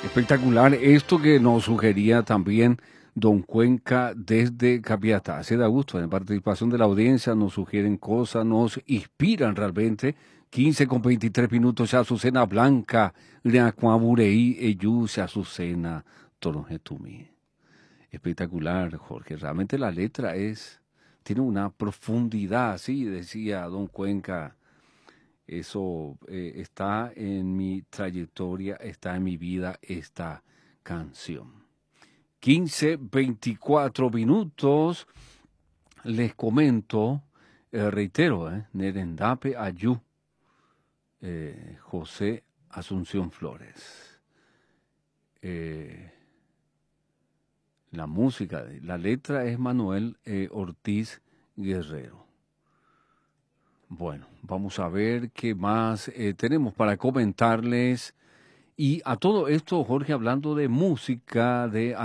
Espectacular esto que nos sugería también Don Cuenca desde Capiatá. Se da gusto, en participación de la audiencia nos sugieren cosas, nos inspiran realmente. 15:23 ya Azucena Blanca, Riacuabureí, Eyu, se Azucena, Torojetumi. Espectacular, Jorge. Realmente la letra tiene una profundidad, sí, decía Don Cuenca. Eso está en mi trayectoria, está en mi vida esta canción. 15:24. Les comento, reitero, Nerendape Ayú, José Asunción Flores. La música, la letra es Manuel Ortiz Guerrero. Bueno, vamos a ver qué más tenemos para comentarles. Y a todo esto, Jorge, hablando de música, de